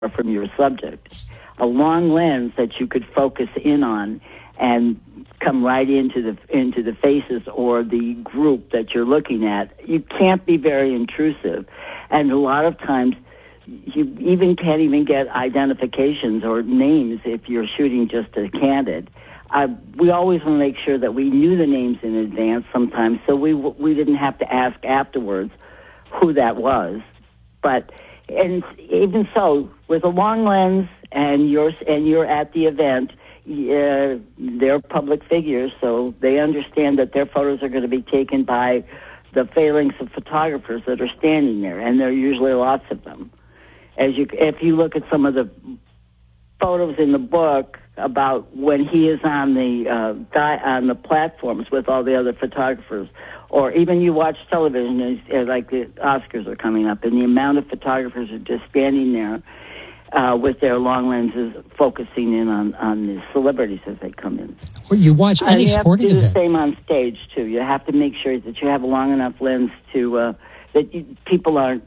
from your subject. A long lens that you could focus in on and come right into the faces or the group that you're looking at. You can't be very intrusive, and a lot of times you even can't even get identifications or names if you're shooting just a candid. We always want to make sure that we knew the names in advance sometimes, so we didn't have to ask afterwards who that was. But and even so, with a long lens and you're at the event, they're public figures, so they understand that their photos are going to be taken by the phalanx of photographers that are standing there, and there are usually lots of them. If you look at some of the photos in the book about when he is on the platforms with all the other photographers, or even you watch television, like the Oscars are coming up, and the amount of photographers are just standing there with their long lenses focusing in on the celebrities as they come in. Well, you watch any sporting event. You have to do the same on stage, too. You have to make sure that you have a long enough lens to people aren't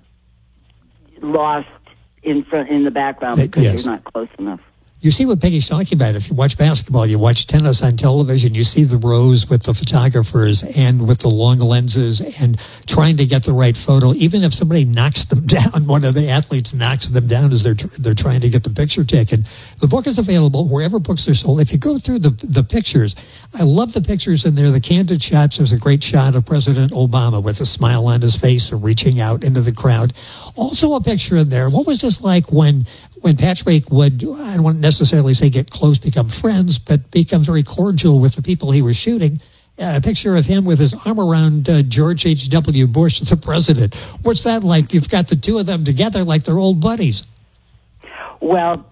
lost in the background because you're not close enough. You see what Peggy's talking about. If you watch basketball, you watch tennis on television, you see the rows with the photographers and with the long lenses and trying to get the right photo. Even if somebody knocks them down, one of the athletes knocks them down as they're trying to get the picture taken. The book is available wherever books are sold. If you go through the pictures, I love the pictures in there, the candid shots. There's a great shot of President Obama with a smile on his face and reaching out into the crowd. Also a picture in there. What was this like when Patrick would, I don't want to necessarily say get close, become friends, but become very cordial with the people he was shooting? A picture of him with his arm around George H.W. Bush, the president. What's that like? You've got the two of them together like they're old buddies. Well,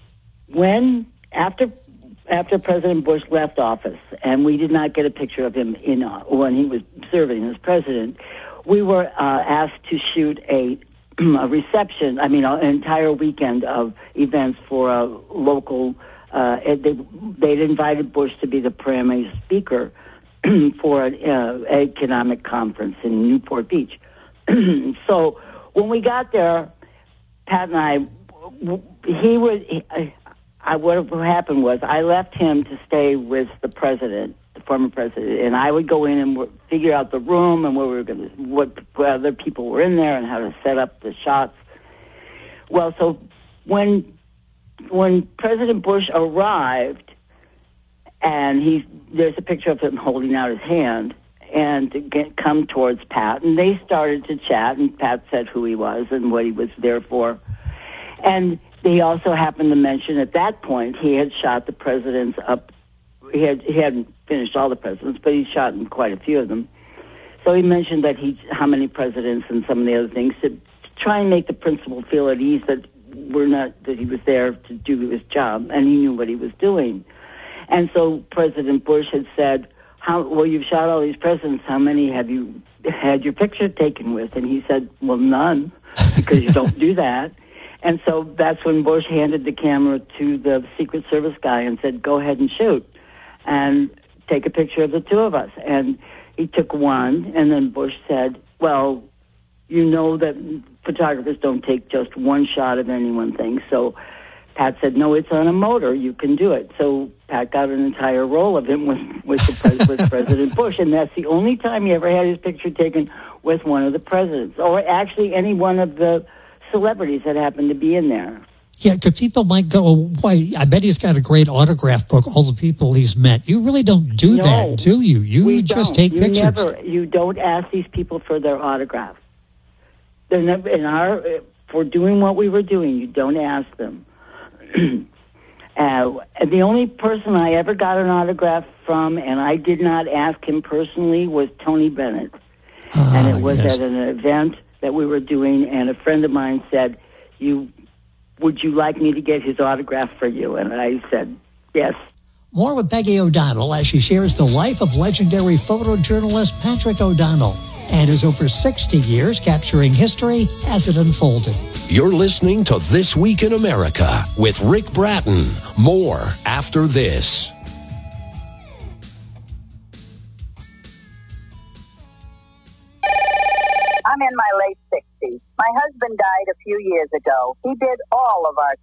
after President Bush left office, and we did not get a picture of him when he was serving as president, we were asked to shoot a reception, an entire weekend of events for a local, they'd invited Bush to be the primary speaker for an economic conference in Newport Beach. So when we got there, Pat and I, what happened was I left him to stay with the president, the former president, and I would go in and figure out the room and what other people were in there and how to set up the shots. Well, so when President Bush arrived, and there's a picture of him holding out his hand and come towards Pat, and they started to chat, and Pat said who he was and what he was there for. And they also happened to mention at that point he had shot the presidents up. He hadn't finished all the presidents, but he shot in quite a few of them. So he mentioned that how many presidents and some of the other things to try and make the principal feel at ease that he was there to do his job and he knew what he was doing. And so President Bush had said, you've shot all these presidents. How many have you had your picture taken with? And he said, well, none, because you don't do that. And so that's when Bush handed the camera to the Secret Service guy and said, go ahead and shoot and take a picture of the two of us. And he took one, and then Bush said, well, you know that photographers don't take just one shot of any one thing. So Pat said, no, it's on a motor. You can do it. So Pat got an entire roll of him with President Bush, and that's the only time he ever had his picture taken with one of the presidents, or actually any one of the celebrities that happened to be in there. Yeah, because people might go, why, I bet he's got a great autograph book, all the people he's met. You really don't do that, do you? You just take pictures. You don't ask these people for their autograph. They're never, for doing what we were doing, you don't ask them. And the only person I ever got an autograph from, and I did not ask him personally, was Tony Bennett. And it was at an event that we were doing, and a friend of mine said, would you like me to get his autograph for you? And I said, yes. More with Peggy O'Donnell as she shares the life of legendary photojournalist Patrick O'Donnell and his over 60 years capturing history as it unfolded. You're listening to This Week in America with Rick Bratton. More after this. I'm in my late 60s. My husband died a few years ago. He did all of our